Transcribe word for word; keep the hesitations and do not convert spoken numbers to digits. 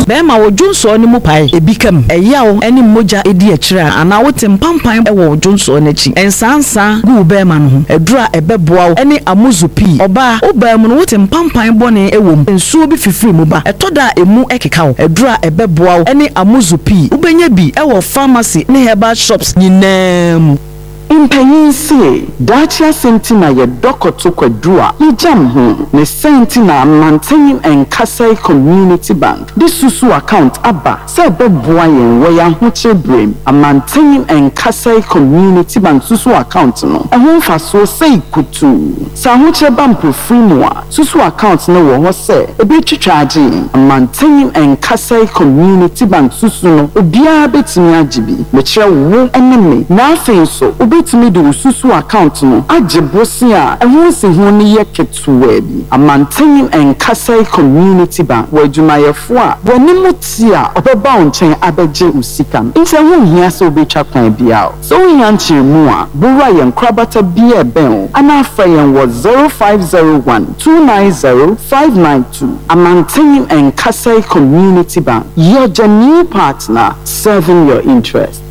bema wo dwonso ne mu pai ebi kam eyawo ene moja edi akira ana wote mpampan e wo dwonso n'echi ensansa gu bema no ho edura ebeboa wo ene amuzupi oba obam no wote mpampan bone ewom ensuo bi fifiri mu ba etoda emu ekeka wo edura ebeboa wo ene amuzupi ubenya bi e wo pharmacy ne herbal shops nyinam Impanyinsi Dacia Sentina ye dokoto kwadua yijam ho ne Sentina Mantenim and Kasai Community Bank this susu account aba se beboa yen we ya ho chebrem a Mantenim and Kasai Community Bank susu account no ehun fa so sei kutu sa ho cheba mprofrimu a susu account no wo ho se ebi twitwaage a Mantenim and Kasai Community Bank susu no obia betimi agibi me kire wo eneme na afei so tumi do susu account no agebosi a ehun se ho ne yeketuwa bi a Mantenim and Kasai Community Bank wajumayefo a woni muti a obeba onchen abeje usika nse ho hia se obetwa kwan bia so hia nchiremu a bura yen krabata bia ben ana afa yen wo zero five zero one two nine zero five nine two a Mantenim and Kasai Community Bank your genuine partner serving your interest.